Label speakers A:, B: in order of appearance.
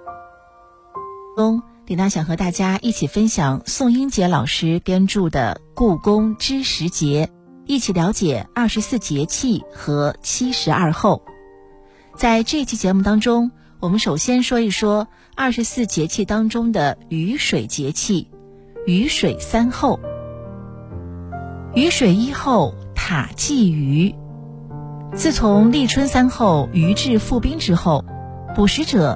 A: 李娜想和大家一起分享宋英杰老师编著的《故宫知时节》，一起了解24节气和72候。在这期节目当中，我们首先说一说24节气当中的雨水节气，雨水3候。雨水1候，塔祭雨。自从立春3候，鱼至复冰之后，捕食者